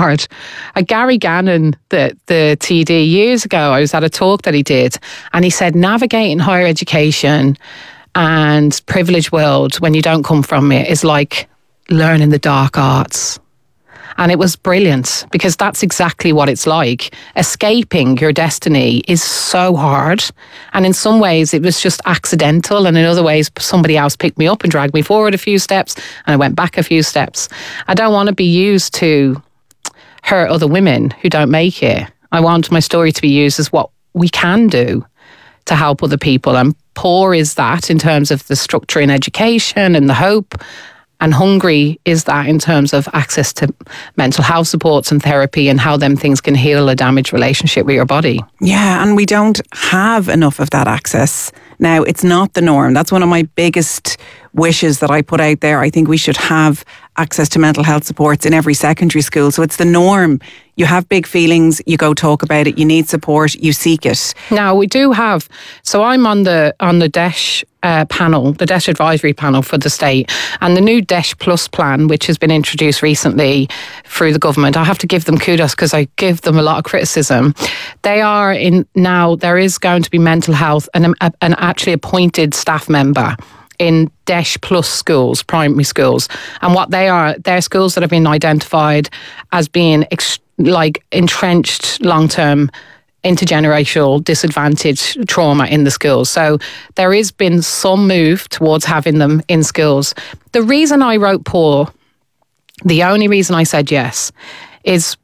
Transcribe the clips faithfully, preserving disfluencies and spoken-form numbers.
hard. Uh, Gary Gannon, the, the T D, years ago, I was at a talk that he did, and he said navigating higher education and privileged world when you don't come from it is like learning the dark arts. And it was brilliant, because that's exactly what it's like. Escaping your destiny is so hard. And in some ways it was just accidental, and in other ways somebody else picked me up and dragged me forward a few steps, and I went back a few steps. I don't want to be used to hurt other women who don't make it. I want my story to be used as what we can do to help other people. And poor is that in terms of the structure in education and the hope. And hungry is that in terms of access to mental health supports and therapy, and how them things can heal a damaged relationship with your body. Yeah, and we don't have enough of that access. Now, it's not the norm. That's one of my biggest wishes that I put out there. I think we should have access to mental health supports in every secondary school. So it's the norm. You have big feelings, you go talk about it, you need support, you seek it. Now, we do have, so I'm on the on the D E S H uh, panel, the D E S H advisory panel for the state, and the new D E S H Plus plan, which has been introduced recently through the government. I have to give them kudos, because I give them a lot of criticism. They are in, now there is going to be mental health and an actually appointed staff member in D E S H Plus schools, primary schools. And what they are, they're schools that have been identified as being ex- like entrenched long-term intergenerational disadvantage trauma in the schools. So there has been some move towards having them in schools. The reason I wrote Poor, the only reason I said yes, is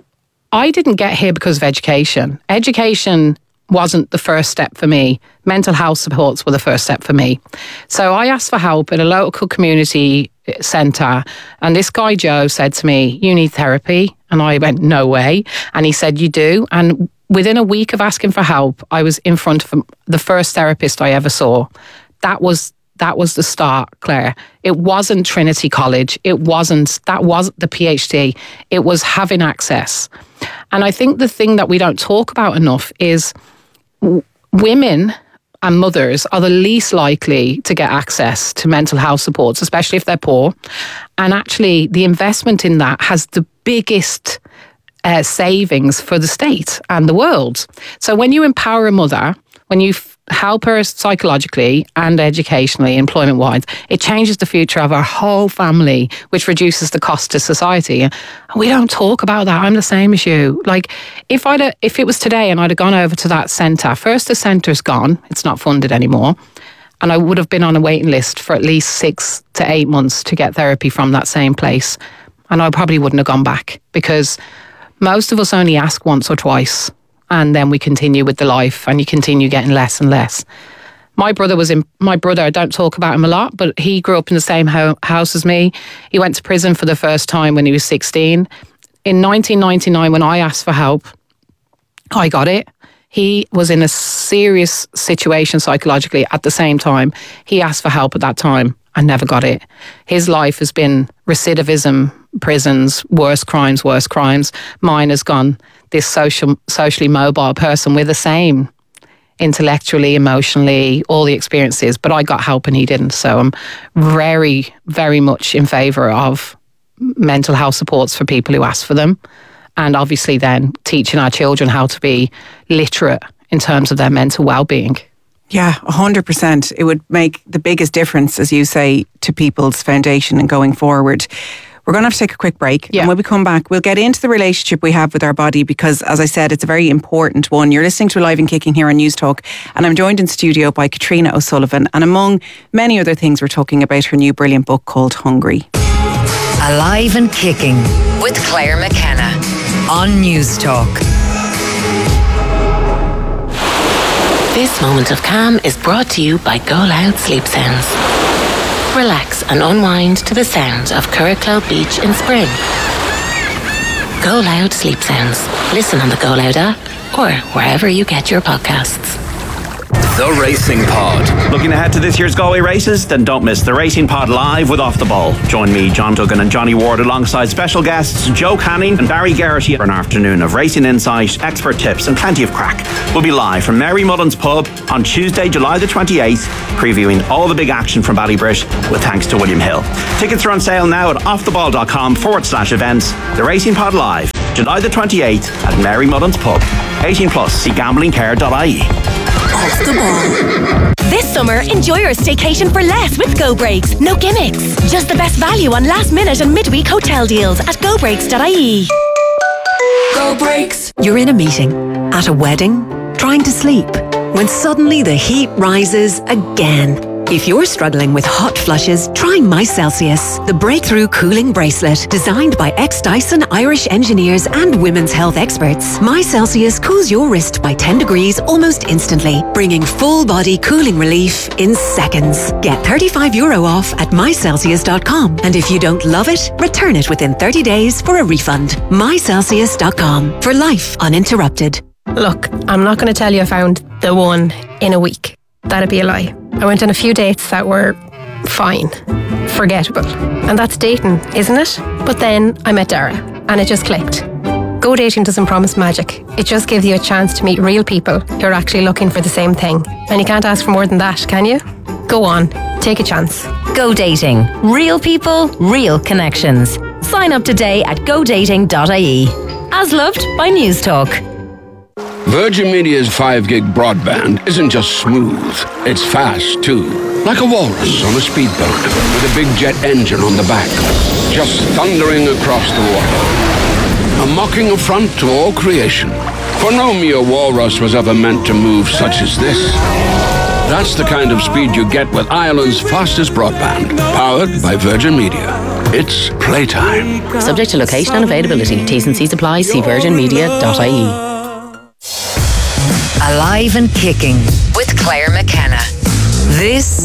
I didn't get here because of education. Education wasn't the first step for me. Mental health supports were the first step for me. So I asked for help at a local community centre, and this guy Joe said to me, "You need therapy." And I went, "No way." And he said, "You do." And within a week of asking for help, I was in front of the first therapist I ever saw. That was that was the start, Claire. It wasn't Trinity College. It wasn't, that wasn't the PhD. It was having access. And I think the thing that we don't talk about enough is w- women and mothers are the least likely to get access to mental health supports, especially if they're poor. And actually, the investment in that has the biggest uh, savings for the state and the world. So when you empower a mother, when you f- help her psychologically and educationally, employment-wise, it changes the future of our whole family, which reduces the cost to society. And we don't talk about that. I'm the same as you. Like, if I'd if it was today and I'd have gone over to that centre, first the centre's gone, it's not funded anymore, and I would have been on a waiting list for at least six to eight months to get therapy from that same place. And I probably wouldn't have gone back, because most of us only ask once or twice, and then we continue with the life, and you continue getting less and less. My brother was in, my brother, I don't talk about him a lot, but he grew up in the same ho- house as me. He went to prison for the first time when he was sixteen. In nineteen ninety-nine, when I asked for help, I got it. He was in a serious situation psychologically at the same time. He asked for help at that time. I never got it. His life has been recidivism, prisons, worse crimes, worse crimes. Mine has gone this social, socially mobile person with the same intellectually, emotionally, all the experiences, but I got help and he didn't. So I'm very, very much in favour of mental health supports for people who ask for them, and obviously then teaching our children how to be literate in terms of their mental well-being. Yeah, one hundred percent. It would make the biggest difference, as you say, to people's foundation and going forward. We're going to have to take a quick break. Yeah. And when we come back, we'll get into the relationship we have with our body, because, as I said, it's a very important one. You're listening to Alive and Kicking here on News Talk, and I'm joined in studio by Katrina O'Sullivan. And among many other things, we're talking about her new brilliant book called Hungry. Alive and Kicking with Claire McKenna on News Talk. This moment of calm is brought to you by Go Loud Sleep Sounds. Relax and unwind to the sounds of Curracloe Beach in spring. Go Loud Sleep Sounds. Listen on the Go Loud app or wherever you get your podcasts. The Racing Pod. Looking ahead to this year's Galway races? Then don't miss The Racing Pod live with Off the Ball. Join me, John Duggan and Johnny Ward alongside special guests Joe Canning and Barry Garrity for an afternoon of racing insight, expert tips and plenty of crack. We'll be live from Mary Mullen's Pub on Tuesday, July the twenty-eighth, previewing all the big action from Ballybrit with thanks to William Hill. Tickets are on sale now at offtheball.com forward slash events. The Racing Pod live. July the twenty-eighth at Mary Mullins Pub. eighteen plus, see gambling care dot I E. Off the ball. This summer, enjoy your staycation for less with Go Breaks. No gimmicks. Just the best value on last minute and midweek hotel deals at go breaks dot I E. Go Breaks. You're in a meeting, at a wedding, trying to sleep, when suddenly the heat rises again. If you're struggling with hot flushes, try My Celsius, the breakthrough cooling bracelet designed by ex-Dyson Irish engineers and women's health experts. My Celsius cools your wrist by ten degrees almost instantly, bringing full body cooling relief in seconds. Get thirty-five euro off at my celsius dot com, and if you don't love it, return it within thirty days for a refund. my celsius dot com, for life uninterrupted. Look, I'm not going to tell you I found the one in a week. That'd be a lie. I went on a few dates that were fine, forgettable. And that's dating, isn't it? But then I met Dara and it just clicked. Go Dating doesn't promise magic. It just gives you a chance to meet real people who are actually looking for the same thing. And you can't ask for more than that, can you? Go on, take a chance. Go Dating. Real people, real connections. Sign up today at go dating dot I E. As loved by News Talk. Virgin Media's five gig broadband isn't just smooth, it's fast too. Like a walrus on a speedboat with a big jet engine on the back, just thundering across the water. A mocking affront to all creation. For no mere walrus was ever meant to move such as this. That's the kind of speed you get with Ireland's fastest broadband, powered by Virgin Media. It's playtime. Subject to location and availability. T's and C's apply. See virgin media dot I E. Alive and Kicking with Claire McKenna. This,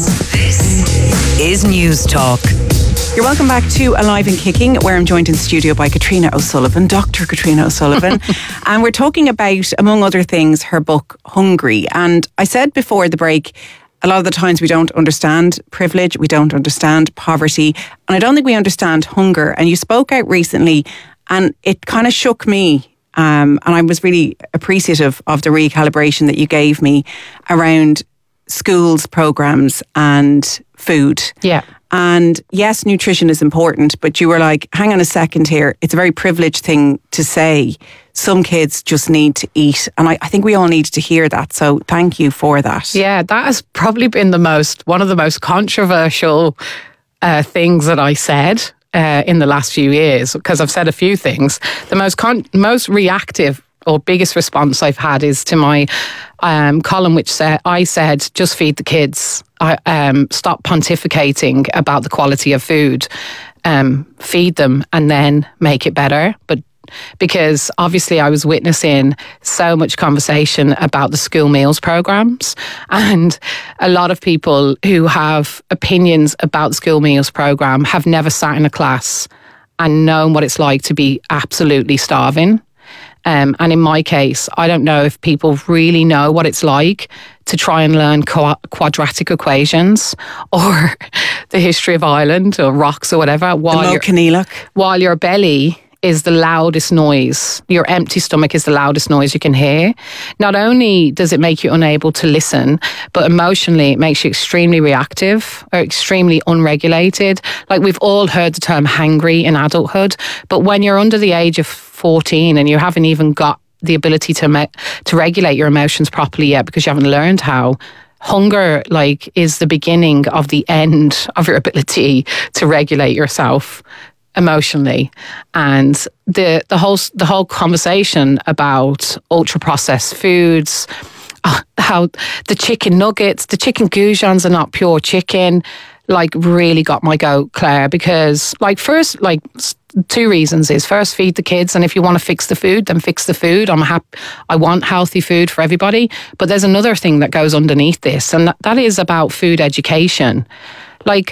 this is News Talk. You're welcome back to Alive and Kicking, where I'm joined in studio by Katrina O'Sullivan, Doctor Katrina O'Sullivan. And we're talking about, among other things, her book, Hungry. And I said before the break, a lot of the times we don't understand privilege, we don't understand poverty, and I don't think we understand hunger. And you spoke out recently, and it kind of shook me. Um, and I was really appreciative of the recalibration that you gave me around schools, programmes and food. Yeah. And yes, nutrition is important, but you were like, hang on a second here. It's a very privileged thing to say. Some kids just need to eat. And I, I think we all need to hear that. So thank you for that. Yeah, that has probably been the most, one of the most controversial uh, things that I said. Uh, in the last few years, because I've said a few things. The most con- most reactive or biggest response I've had is to my um, column, which said I said, "Just feed the kids. I, um, stop pontificating about the quality of food. Um, feed them, and then make it better." But because obviously I was witnessing so much conversation about the school meals programs, and a lot of people who have opinions about the school meals program have never sat in a class and known what it's like to be absolutely starving. Um, and in my case, I don't know if people really know what it's like to try and learn qu- quadratic equations or the history of Ireland or rocks or whatever while, your, while your belly is the loudest noise. Your empty stomach is the loudest noise you can hear. Not only does it make you unable to listen, but emotionally it makes you extremely reactive or extremely unregulated. Like, we've all heard the term hangry in adulthood, but when you're under the age of fourteen and you haven't even got the ability to me- to regulate your emotions properly yet because you haven't learned how, hunger like is the beginning of the end of your ability to regulate yourself emotionally. And the the whole the whole conversation about ultra processed foods, uh, how the chicken nuggets, the chicken goujons are not pure chicken, like really got my goat, Claire, because like first, like two reasons is first, feed the kids, and if you want to fix the food, then fix the food. I'm happy, I want healthy food for everybody. But there's another thing that goes underneath this, and that, that is about food education. Like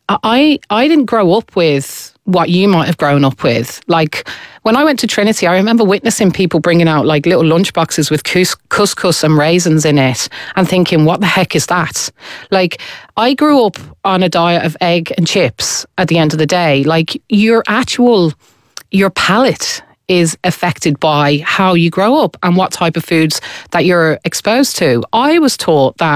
I I didn't grow up with what you might have grown up with. Like when I went to Trinity, I remember witnessing people bringing out like little lunchboxes with cous- couscous and raisins in it and thinking, what the heck is that? Like, I grew up on a diet of egg and chips at the end of the day. Like, your actual, your palate is affected by how you grow up and what type of foods that you're exposed to. I was taught that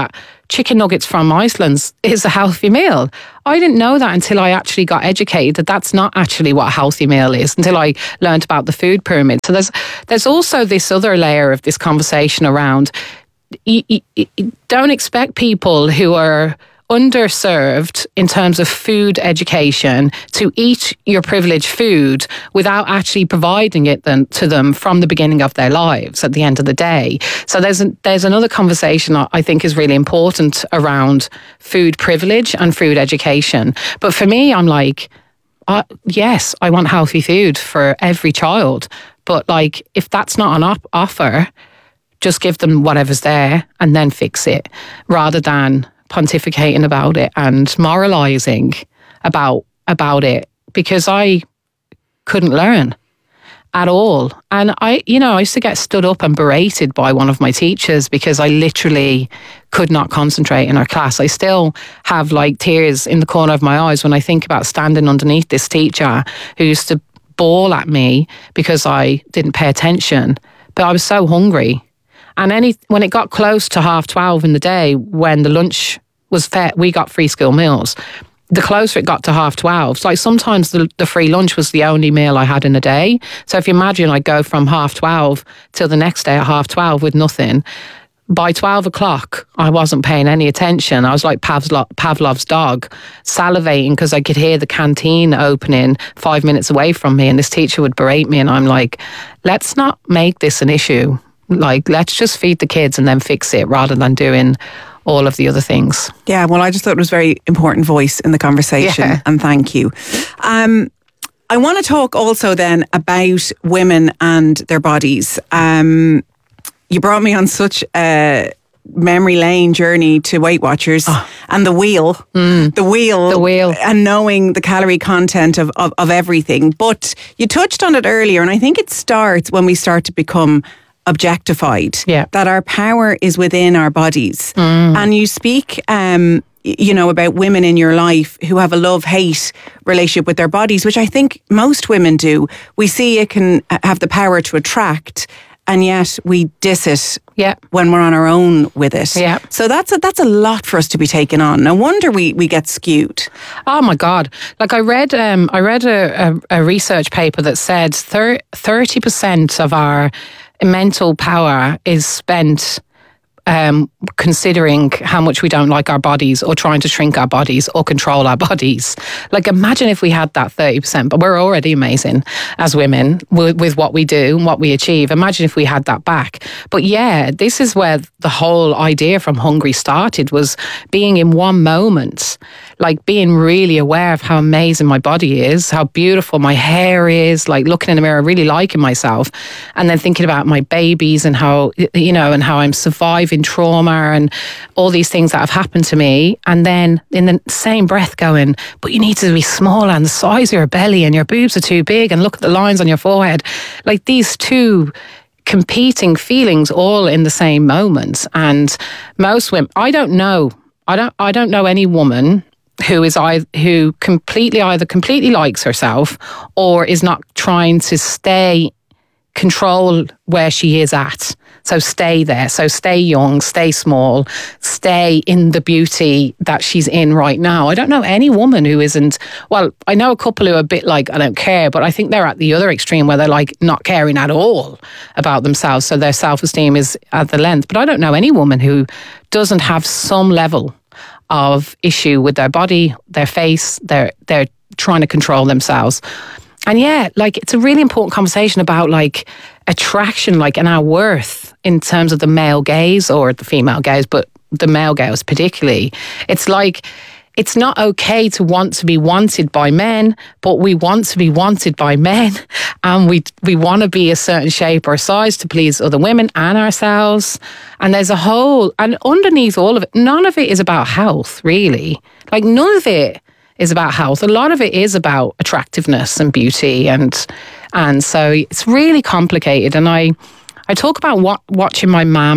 chicken nuggets from Iceland is a healthy meal. I didn't know that until I actually got educated that that's not actually what a healthy meal is, until I learned about the food pyramid. So there's there's also this other layer of this conversation around, you, you, you don't expect people who are underserved in terms of food education to eat your privileged food without actually providing it then to them from the beginning of their lives at the end of the day. So there's a, there's another conversation I think is really important around food privilege and food education. But for me, I'm like, uh, yes, I want healthy food for every child. But like, if that's not an op- offer, just give them whatever's there and then fix it, rather than pontificating about it and moralizing about about it, because I couldn't learn at all. And I, you know, I used to get stood up and berated by one of my teachers because I literally could not concentrate in our class. I still have like tears in the corner of my eyes when I think about standing underneath this teacher who used to bawl at me because I didn't pay attention, but I was so hungry. And any when it got close to half twelve in the day, when the lunch was fair, we got free school meals. The closer it got to half twelve, so like sometimes the, the free lunch was the only meal I had in a day. So if you imagine, I'd go from half twelve till the next day at half twelve with nothing. By twelve o'clock, I wasn't paying any attention. I was like Pavlov, Pavlov's dog, salivating because I could hear the canteen opening five minutes away from me, and this teacher would berate me, and I'm like, let's not make this an issue. Like, let's just feed the kids and then fix it rather than doing all of the other things. Yeah, well, I just thought it was a very important voice in the conversation, yeah. And thank you. Um, I want to talk also then about women and their bodies. Um, you brought me on such a memory lane journey to Weight Watchers oh. and the wheel, mm. the wheel, the wheel, and knowing the calorie content of, of, of everything. But you touched on it earlier, and I think it starts when we start to become objectified, yeah. that our power is within our bodies. Mm. And you speak, um, you know, about women in your life who have a love-hate relationship with their bodies, which I think most women do. We see it can have the power to attract, and yet we diss it yeah. when we're on our own with it. Yeah. So that's a, that's a lot for us to be taking on. No wonder we, we get skewed. Oh my God. Like I read um, I read a, a, a research paper that said thirty percent of our mental power is spent um, considering how much we don't like our bodies, or trying to shrink our bodies or control our bodies. Like, imagine if we had that thirty percent, but we're already amazing as women with, with what we do and what we achieve. Imagine if we had that back. But yeah, this is where the whole idea from Hungry started, was being in one moment, like being really aware of how amazing my body is, how beautiful my hair is, like looking in the mirror, really liking myself, and then thinking about my babies and how, you know, and how I'm surviving trauma and all these things that have happened to me. And then in the same breath going, but you need to be smaller, and the size of your belly and your boobs are too big, and look at the lines on your forehead. Like these two competing feelings all in the same moment. And most women, I don't know, I don't, I don't know any woman who is either, who completely either completely likes herself or is not trying to stay control where she is at. So stay there. So stay young, stay small, stay in the beauty that she's in right now. I don't know any woman who isn't, well, I know a couple who are a bit like, I don't care, but I think they're at the other extreme where they're like not caring at all about themselves. So their self-esteem is at the length. But I don't know any woman who doesn't have some level of issue with their body, their face, they're, they're trying to control themselves. And yeah, like it's a really important conversation about like attraction, like, and our worth in terms of the male gaze or the female gaze, but the male gaze particularly. It's like, it's not okay to want to be wanted by men, but we want to be wanted by men, and we we want to be a certain shape or size to please other women and ourselves. And there's a whole, and underneath all of it, none of it is about health, really. Like none of it is about health. A lot of it is about attractiveness and beauty, and and so it's really complicated. And I I talk about what, watching my mum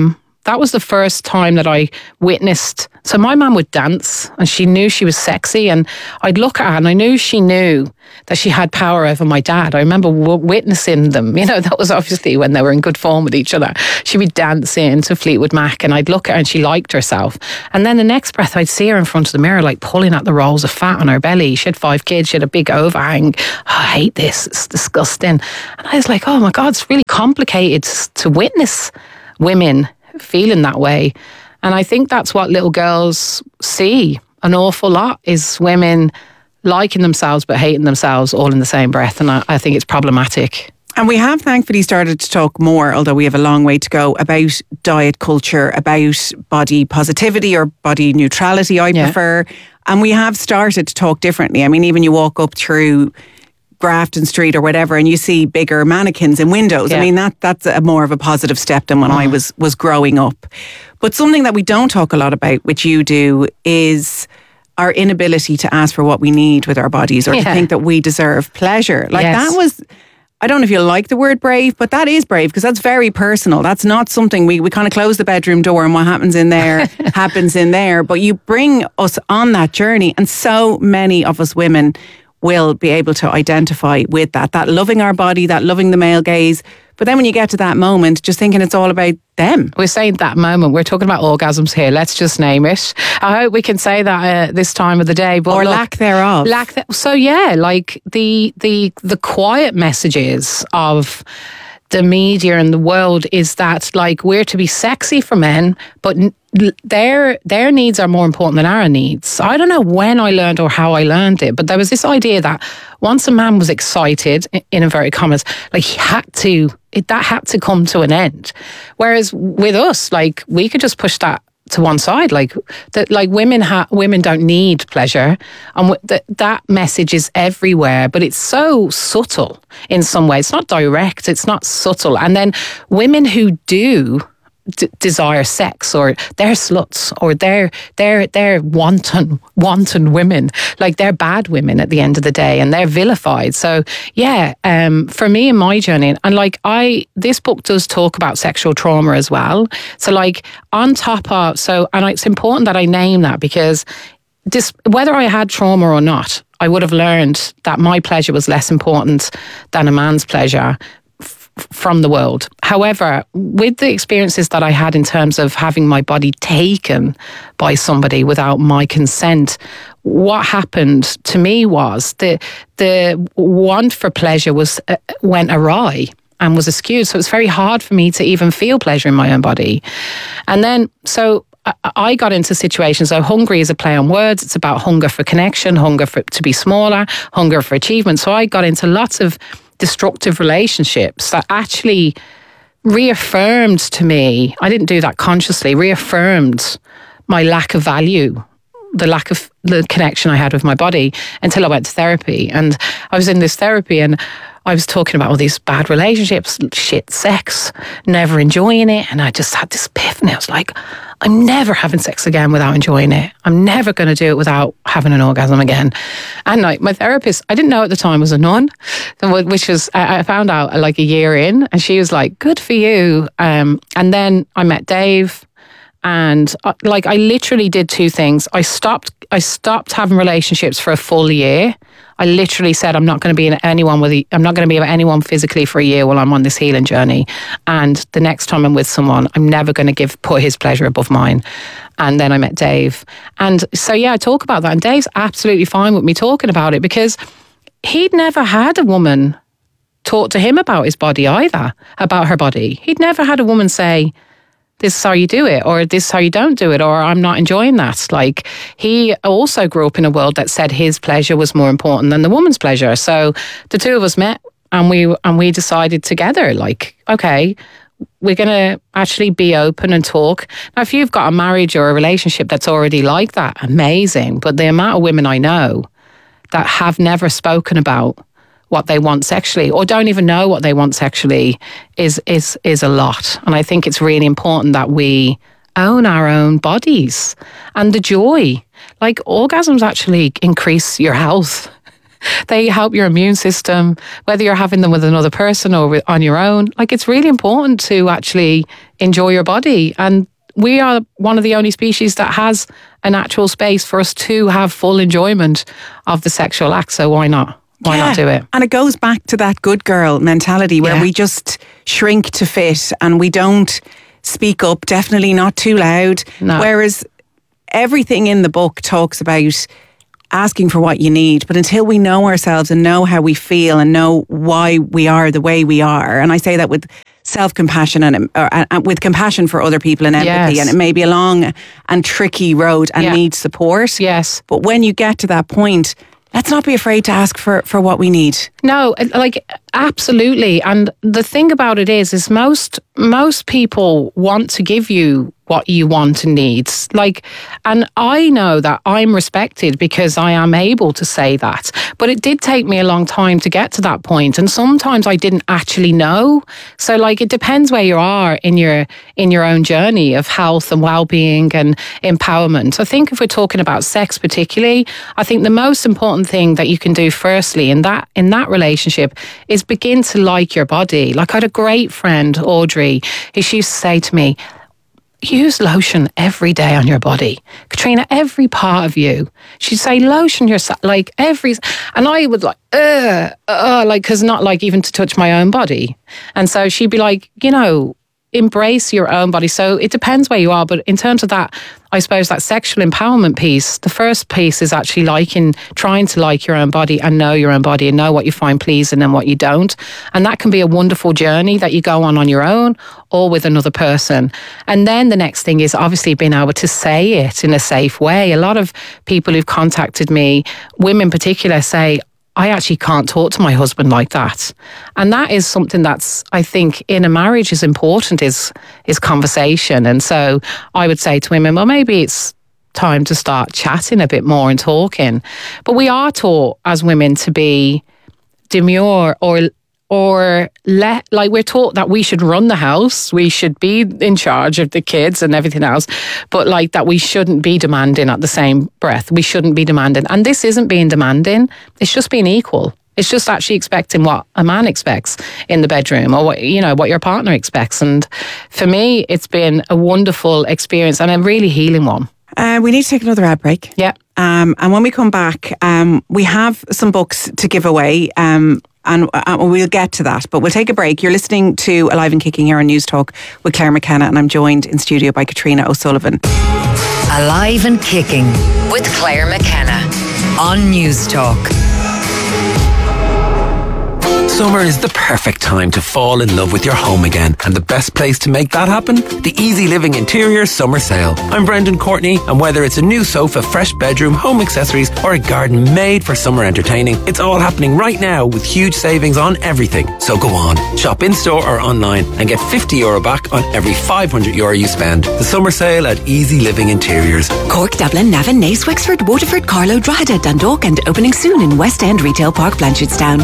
that was the first time that I witnessed. So my mum would dance and she knew she was sexy, and I'd look at her and I knew she knew that she had power over my dad. I remember w- witnessing them. You know, that was obviously when they were in good form with each other. She would dance into Fleetwood Mac and I'd look at her and she liked herself. And then the next breath I'd see her in front of the mirror, like pulling at the rolls of fat on her belly. She had five kids. She had a big overhang. Oh, I hate this. It's disgusting. And I was like, oh my God, it's really complicated to witness women feeling that way. And I think that's what little girls see an awful lot, is women liking themselves but hating themselves all in the same breath. And I, I think it's problematic. And we have thankfully started to talk more, although we have a long way to go, about diet culture, about body positivity or body neutrality, I yeah. prefer. And we have started to talk differently. I mean, even you walk up through Grafton Street or whatever and you see bigger mannequins in windows. Yeah. I mean, that that's a more of a positive step than when mm. I was was growing up. But something that we don't talk a lot about, which you do, is our inability to ask for what we need with our bodies, or yeah. to think that we deserve pleasure. Like yes. that was, I don't know if you like the word brave, but that is brave, because that's very personal. That's not something we, we kind of close the bedroom door and what happens in there happens in there. But you bring us on that journey, and so many of us women will be able to identify with that, that loving our body, that loving the male gaze. But then when you get to that moment, just thinking it's all about them. We're saying that moment. We're talking about orgasms here. Let's just name it. I hope we can say that uh, this time of the day. But or look, lack thereof. Lack th- so yeah, like the the the quiet messages of the media and the world is that like we're to be sexy for men, but n- their their needs are more important than our needs. I don't know when I learned or how I learned it, but there was this idea that once a man was excited, in inverted commas, like he had to, it, that had to come to an end. Whereas with us, like we could just push that to one side, like that, like women ha- women don't need pleasure, and w- that that message is everywhere, but it's so subtle in some way. It's not direct, it's not subtle. And then women who do D- desire sex, or they're sluts, or they're they're they're wanton wanton women, like they're bad women at the end of the day, and they're vilified. So yeah, um, for me in my journey, and like I, this book does talk about sexual trauma as well. So like on top of so, and it's important that I name that, because this, whether I had trauma or not, I would have learned that my pleasure was less important than a man's pleasure from the world. However, with the experiences that I had in terms of having my body taken by somebody without my consent, what happened to me was the the want for pleasure was uh, went awry and was askew. So it was very hard for me to even feel pleasure in my own body. And then, so I got into situations, so hungry is a play on words. It's about hunger for connection, hunger for to be smaller, hunger for achievement. So I got into lots of destructive relationships that actually reaffirmed to me, I didn't do that consciously, reaffirmed my lack of value, the lack of the connection I had with my body, until I went to therapy. And I was in this therapy and I was talking about all these bad relationships, shit sex, never enjoying it. And I just had this epiphany. I was like, I'm never having sex again without enjoying it. I'm never going to do it without having an orgasm again. And like my therapist, I didn't know at the time, was a nun, which was, I found out like a year in, and she was like, good for you. Um, and then I met Dave. And uh, like I literally did two things. I stopped I stopped having relationships for a full year. I literally said I'm not going to be in anyone with I'm not going to be with anyone physically for a year while I'm on this healing journey. And the next time I'm with someone, I'm never going to give put his pleasure above mine. And then I met Dave. And so yeah, I talk about that. And Dave's absolutely fine with me talking about it, because he'd never had a woman talk to him about his body either, about her body. He'd never had a woman say, this is how you do it, or this is how you don't do it, or I'm not enjoying that. Like, he also grew up in a world that said his pleasure was more important than the woman's pleasure. So the two of us met and we and we decided together, like, okay, we're going to actually be open and talk. Now, if you've got a marriage or a relationship that's already like that, amazing. But the amount of women I know that have never spoken about what they want sexually, or don't even know what they want sexually, is is is a lot. And I think it's really important that we own our own bodies and the joy. Like, orgasms actually increase your health. They help your immune system, whether you're having them with another person or with, on your own. Like, it's really important to actually enjoy your body. And we are one of the only species that has a natural space for us to have full enjoyment of the sexual act. So why not? Why yeah. not do it? And it goes back to that good girl mentality where yeah. we just shrink to fit and we don't speak up, definitely not too loud. No. Whereas everything in the book talks about asking for what you need, but until we know ourselves and know how we feel and know why we are the way we are, and I say that with self-compassion and, uh, and with compassion for other people and empathy, yes. and it may be a long and tricky road and yeah. needs support. Yes. But when you get to that point, let's not be afraid to ask for, for what we need. No, like absolutely. And the thing about it is, is most most people want to give you what you want and need. Like, and I know that I'm respected because I am able to say that. But it did take me a long time to get to that point, and sometimes I didn't actually know. So, like, it depends where you are in your in your own journey of health and well-being and empowerment. I think if we're talking about sex particularly, I think the most important thing that you can do firstly in that in that relationship is begin to like your body. Like, I had a great friend, Audrey, who she used to say to me, use lotion every day on your body. Katrina, every part of you. She'd say, lotion yourself, like every, and I would like, uh, uh, like, cause not like even to touch my own body. And so she'd be like, you know, embrace your own body. So it depends where you are. But in terms of that, I suppose that sexual empowerment piece, the first piece is actually liking, trying to like your own body and know your own body and know what you find pleasing and what you don't. And that can be a wonderful journey that you go on on your own or with another person. And then the next thing is obviously being able to say it in a safe way. A lot of people who've contacted me, women in particular, say, I actually can't talk to my husband like that. And that is something that's, I think, in a marriage is important, is is conversation. And so I would say to women, well, maybe it's time to start chatting a bit more and talking. But we are taught as women to be demure or or let, like we're taught that we should run the house, we should be in charge of the kids and everything else, but like that we shouldn't be demanding at the same breath. We shouldn't be demanding. And this isn't being demanding, it's just being equal. It's just actually expecting what a man expects in the bedroom or what, you know, what your partner expects. And for me, it's been a wonderful experience and a really healing one. Uh, we need to take another ad break. Yeah. Um, and when we come back, um, we have some books to give away. Um, And uh, we'll get to that, but we'll take a break. You're listening to Alive and Kicking here on News Talk with Claire McKenna, and I'm joined in studio by Katrina O'Sullivan. Alive and Kicking with Claire McKenna on News Talk. Summer is the perfect time to fall in love with your home again, and the best place to make that happen? The Easy Living Interior Summer Sale. I'm Brendan Courtney, and whether it's a new sofa, fresh bedroom, home accessories, or a garden made for summer entertaining, it's all happening right now with huge savings on everything. So go on, shop in store or online and get fifty euro back on every five hundred euro you spend. The summer sale at Easy Living Interiors. Cork, Dublin, Navan, Naas, Wexford, Waterford, Carlow, Drogheda, Dundalk, and opening soon in West End Retail Park, Blanchardstown.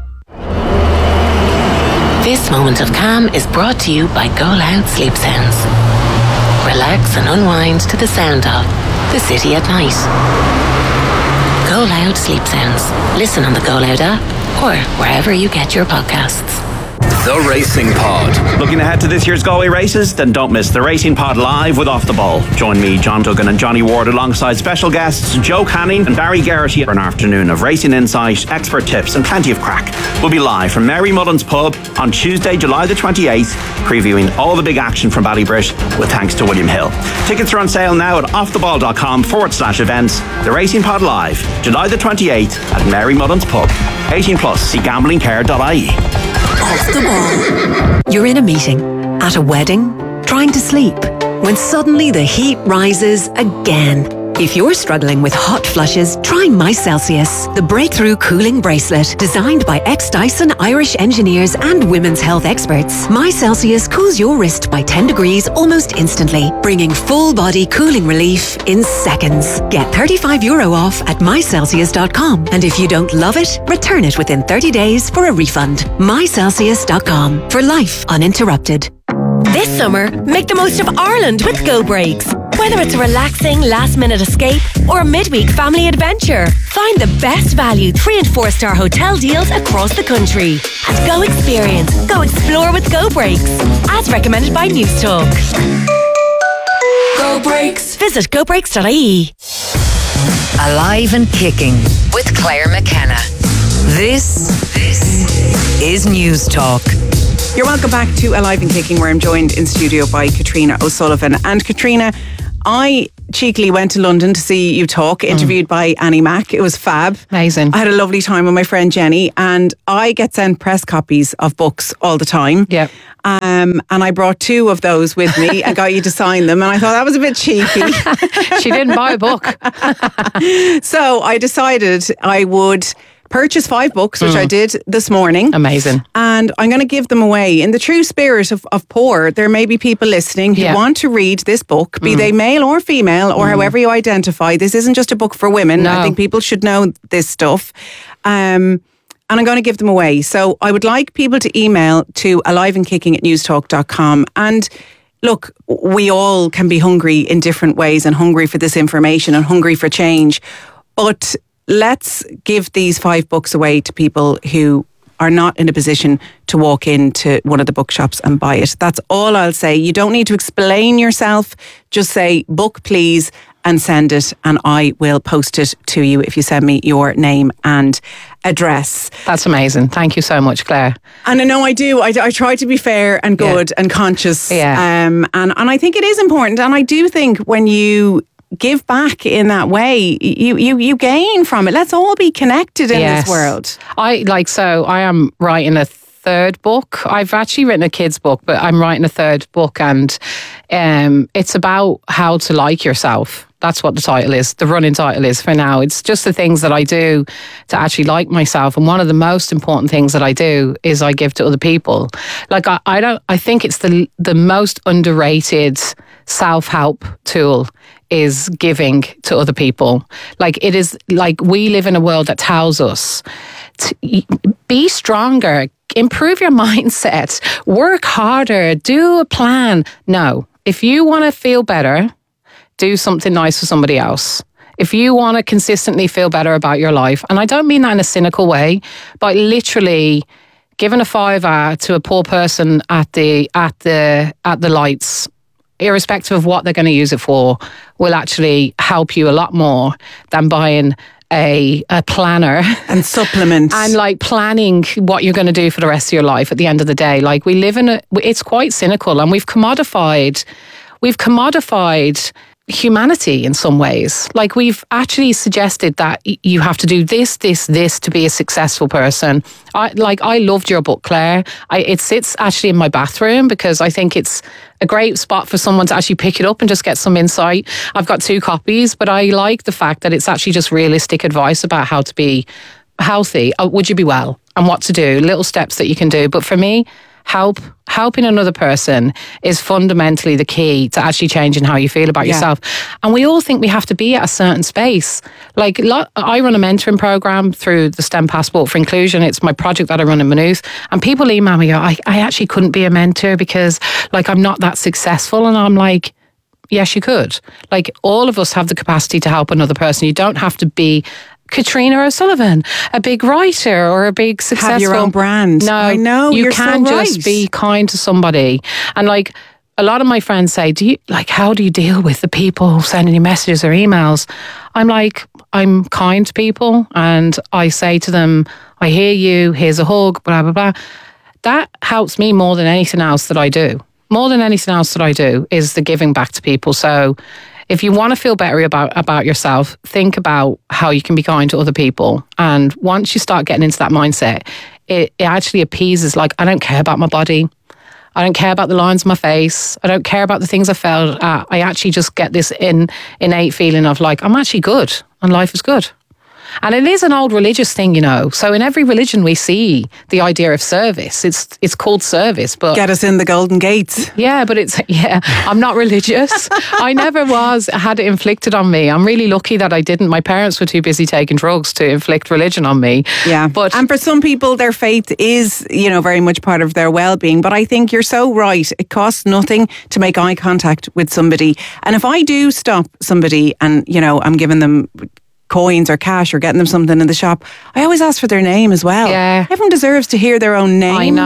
This moment of calm is brought to you by Go Loud Sleep Sounds. Relax and unwind to the sound of the city at night. Go Loud Sleep Sounds. Listen on the Go Loud app or wherever you get your podcasts. The Racing Pod. Looking ahead to this year's Galway races? Then don't miss the Racing Pod live with Off the Ball. Join me, John Duggan and Johnny Ward alongside special guests Joe Canning and Barry Garrity for an afternoon of racing insight, expert tips and plenty of crack. We'll be live from Mary Mullen's Pub on Tuesday, July the twenty-eighth, previewing all the big action from Ballybrit with thanks to William Hill. Tickets are on sale now at offtheball.com forward slash events. The Racing Pod live, July the twenty-eighth at Mary Mullen's Pub. eighteen plus, see gambling care dot I E. Off the ball. You're in a meeting, at a wedding, trying to sleep, when suddenly the heat rises again. If you're struggling with hot flushes, try My Celsius, the breakthrough cooling bracelet designed by ex-Dyson Irish engineers and women's health experts. My Celsius cools your wrist by ten degrees almost instantly, bringing full body cooling relief in seconds. Get thirty-five euro off at my celsius dot com, and if you don't love it, return it within thirty days for a refund. my celsius dot com, for life uninterrupted. This summer, make the most of Ireland with Go Breaks. Whether it's a relaxing last-minute escape or a midweek family adventure, find the best value three and four star hotel deals across the country at Go Experience. Go explore with Go Breaks, as recommended by News Talk. Go Brakes. Visit go brakes dot I E. Alive and Kicking with Claire McKenna. This, this is News Talk. You're welcome back to Alive and Kicking, where I'm joined in studio by Katrina O'Sullivan. And Katrina, I cheekily went to London to see you talk, interviewed mm. by Annie Mac. It was fab. Amazing. I had a lovely time with my friend Jenny, and I get sent press copies of books all the time. Yeah. Um, and I brought two of those with me and got you to sign them, and I thought that was a bit cheeky. She didn't buy a book. So I decided I would purchase five books, which mm. I did this morning. Amazing. And I'm going to give them away. In the true spirit of, of poor, there may be people listening who yeah. want to read this book, be mm. they male or female, or mm. however you identify. This isn't just a book for women. No. I think people should know this stuff. Um, and I'm going to give them away. So I would like people to email to aliveandkicking at newstalk dot com. And look, we all can be hungry in different ways, and hungry for this information and hungry for change. But let's give these five books away to people who are not in a position to walk into one of the bookshops and buy it. That's all I'll say. You don't need to explain yourself. Just say, book please, and send it, and I will post it to you if you send me your name and address. That's amazing. Thank you so much, Claire. And I know I do. I, I try to be fair and good yeah. and conscious. Yeah. Um, and, and I think it is important. And I do think when you give back in that way, you, you, you gain from it. Let's all be connected in yes. this world. I like, so I am writing a third book. I've actually written a kid's book, but I'm writing a third book, and um, it's about how to like yourself. That's what the title is. The running title is for now. It's just the things that I do to actually like myself. And one of the most important things that I do is I give to other people. Like I, I don't, I think it's the the most underrated self-help tool is giving to other people. Like it is like we live in a world that tells us to be stronger, improve your mindset, work harder, do a plan. No, if you want to feel better, do something nice for somebody else. If you want to consistently feel better about your life, and I don't mean that in a cynical way, but literally giving a fiver to a poor person at the at the at the lights, irrespective of what they're going to use it for, will actually help you a lot more than buying a a planner and supplements and like planning what you're going to do for the rest of your life. At the end of the day, like we live in a, it's quite cynical, and we've commodified, we've commodified humanity in some ways. Like we've actually suggested that you have to do this, this, this to be a successful person. I like. I loved your book, Claire. I, it sits actually in my bathroom because I think it's a great spot for someone to actually pick it up and just get some insight. I've got two copies, but I like the fact that it's actually just realistic advice about how to be healthy. Uh, would you be well? And what to do, little steps that you can do. But for me, help helping another person is fundamentally the key to actually changing how you feel about yeah. yourself. And we all think we have to be at a certain space. Like I run a mentoring program through the STEM Passport for Inclusion. It's my project that I run in Maynooth. And people email me, I, I actually couldn't be a mentor because like I'm not that successful. And I'm like, yes, you could. Like all of us have the capacity to help another person. You don't have to be Katrina O'Sullivan, a big writer or a big successful... Have your own brand. No, I know, you you're can so right. just be kind to somebody. And like a lot of my friends say, do you like how do you deal with the people sending you messages or emails? I'm like, I'm kind to people, and I say to them, I hear you, here's a hug, blah, blah, blah. That helps me more than anything else that I do. More than anything else that I do is the giving back to people. So if you want to feel better about, about yourself, think about how you can be kind to other people. And once you start getting into that mindset, it, it actually appeases, like, I don't care about my body. I don't care about the lines on my face. I don't care about the things I failed at. I actually just get this in, innate feeling of like, I'm actually good and life is good. And it is an old religious thing, you know. So in every religion we see the idea of service. It's it's called service, but get us in the golden gates. Yeah, but it's yeah. I'm not religious. I never was. Had it inflicted on me. I'm really lucky that I didn't. My parents were too busy taking drugs to inflict religion on me. Yeah, but and for some people, their faith is, you know, very much part of their well-being. But I think you're so right. It costs nothing to make eye contact with somebody, and if I do stop somebody, and you know, I'm giving them coins or cash or getting them something in the shop, I always ask for their name as well. Yeah. Everyone deserves to hear their own name. I know.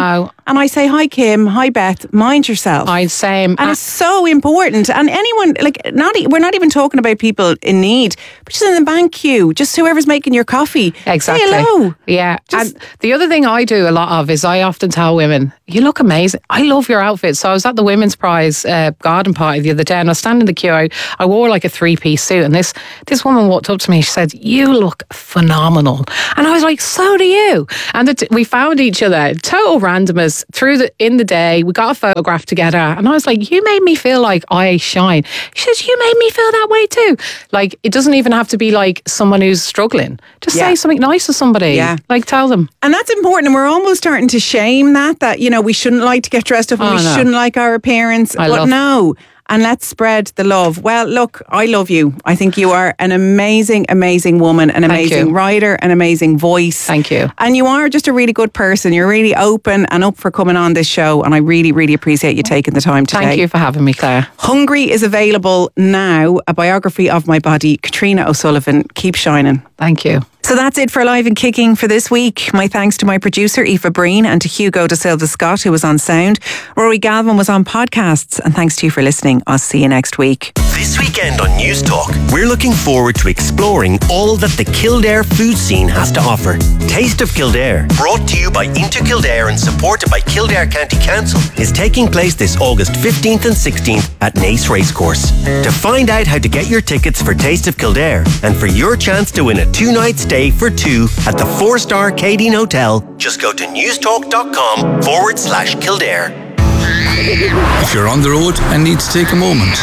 and I say, hi Kim, hi Beth, mind yourself. I same. And it's so important. And anyone, like, not we're not even talking about people in need, but just in the bank queue, just whoever's making your coffee. Exactly. Say hello. Yeah. Just, and the other thing I do a lot of is I often tell women, you look amazing. I love your outfit. So I was at the Women's Prize uh, garden party the other day, and I was standing in the queue. I, I wore like a three-piece suit, and this this woman walked up to me. She said, you look phenomenal. And I was like, so do you. And the, we found each other, total randomers, through the in the day. We got a photograph together, and I was like, you made me feel like I shine. She says, you made me feel that way too. Like, it doesn't even have to be like someone who's struggling. Just Yeah. say something nice to somebody. Yeah. Like, tell them. And that's important. And we're almost starting to shame that, that, you know, we shouldn't like to get dressed up and Oh, we no. shouldn't like our appearance. I but love- no. And let's spread the love. Well, look, I love you. I think you are an amazing, amazing woman, an Thank amazing you. writer, an amazing voice. Thank you. And you are just a really good person. You're really open and up for coming on this show. And I really, really appreciate you taking the time today. Thank you for having me, Claire. Hungry is available now. A biography of my body. Katrina O'Sullivan. Keep shining. Thank you. So that's it for Alive and Kicking for this week. My thanks to my producer, Aoife Breen, and to Hugo De Silva Scott, who was on sound. Rory Galvin was on podcasts. And thanks to you for listening. I'll see you next week. This weekend on News Talk, we're looking forward to exploring all that the Kildare food scene has to offer. Taste of Kildare, brought to you by Into Kildare and supported by Kildare County Council, is taking place this August fifteenth and sixteenth at Nace Racecourse. To find out how to get your tickets for Taste of Kildare and for your chance to win a two-night stay for two at the four-star Cadine Hotel, just go to newstalk.com forward slash Kildare. If you're on the road and need to take a moment.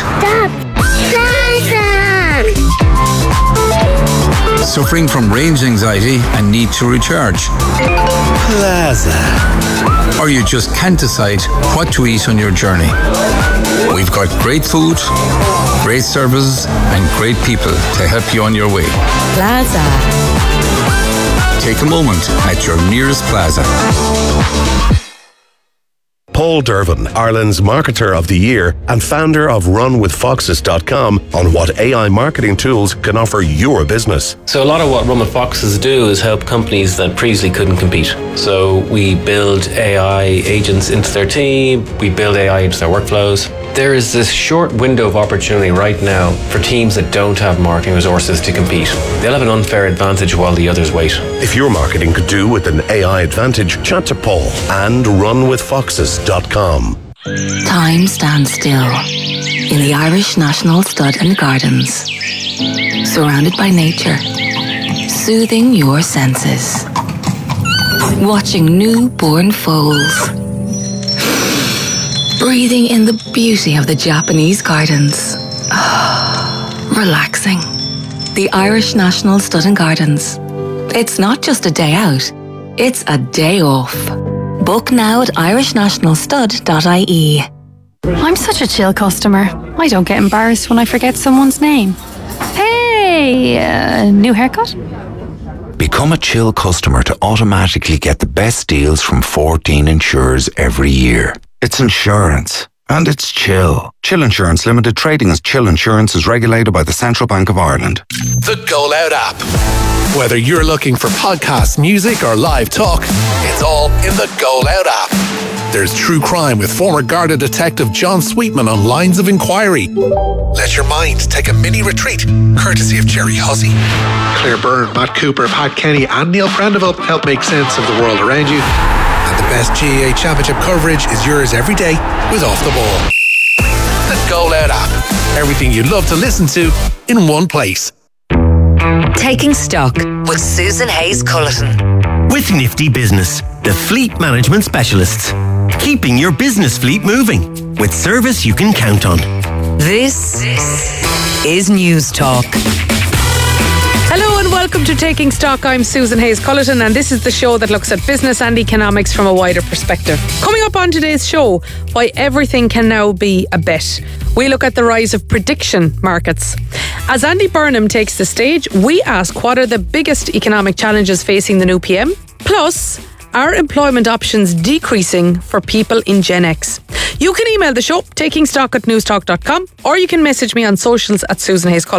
Suffering from range anxiety and need to recharge. Plaza. Or you just can't decide what to eat on your journey. We've got great food, great services, and great people to help you on your way. Plaza. Take a moment at your nearest Plaza. Paul Dervin, Ireland's Marketer of the Year and founder of run with foxes dot com, on what A I marketing tools can offer your business. So a lot of what Run with Foxes do is help companies that previously couldn't compete. So we build A I agents into their team, we build A I into their workflows. There is this short window of opportunity right now for teams that don't have marketing resources to compete. They'll have an unfair advantage while the others wait. If your marketing could do with an A I advantage, chat to Paul and run with foxes dot com. Time stands still in the Irish National Stud and Gardens, surrounded by nature, soothing your senses, watching newborn foals, breathing in the beauty of the Japanese gardens, relaxing. The Irish National Stud and Gardens. It's not just a day out, it's a day off. Book now at irish national stud dot I E. I'm such a chill customer. I don't get embarrassed when I forget someone's name. Hey, uh, new haircut? Become a Chill customer to automatically get the best deals from fourteen insurers every year. It's insurance. And it's Chill. Chill Insurance Limited, trading as Chill Insurance, is regulated by the Central Bank of Ireland. The Go Loud app. Whether you're looking for podcasts, music, or live talk, it's all in the Go Loud app. There's true crime with former Garda detective John Sweetman on Lines of Inquiry. Let your mind take a mini retreat, courtesy of Jerry Hussey. Claire Byrne, Matt Cooper, Pat Kenny, and Neil Prendeville help make sense of the world around you. And the best G A A Championship coverage is yours every day with Off the Ball. The Go Loud app. Everything you'd love to listen to in one place. Taking Stock with Susan Hayes Culleton. With Nifty Business, the fleet management specialists. Keeping your business fleet moving with service you can count on. This is News Talk. Hello and welcome to Taking Stock. I'm Susan Hayes Culleton, and this is the show that looks at business and economics from a wider perspective. Coming up on today's show, why everything can now be a bet. We look at the rise of prediction markets. As Andy Burnham takes the stage, we ask what are the biggest economic challenges facing the new P M? Plus, are employment options decreasing for people in Gen X? You can email the show, takingstock at newstalk dot com, or you can message me on socials at Susan Hayes Culleton.